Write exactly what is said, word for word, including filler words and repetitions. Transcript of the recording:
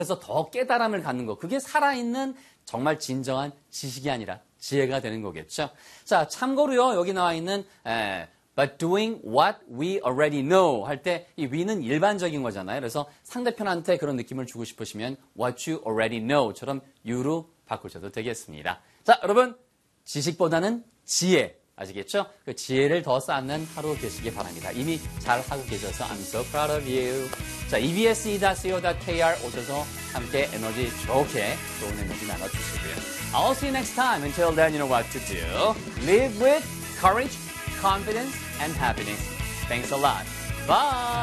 그래서 더 깨달음을 갖는 거. 그게 살아있는 정말 진정한 지식이 아니라 지혜가 되는 거겠죠. 자, 참고로요. 여기 나와 있는 에, but doing what we already know 할 때 이 we는 일반적인 거잖아요. 그래서 상대편한테 그런 느낌을 주고 싶으시면 what you already know처럼 you로 바꾸셔도 되겠습니다. 자, 여러분 지식보다는 지혜 아시겠죠? 그 지혜를 더 쌓는 하루 되시기 바랍니다. 이미 잘 하고 계셔서 I'm so proud of you. 자, 이비에스 닷 씨오 닷 케이알 오셔서 함께 에너지 좋게 좋은 에너지 나눠주시고요. I'll see you next time. Until then, you know what to do. Live with courage, confidence, and happiness. Thanks a lot. Bye!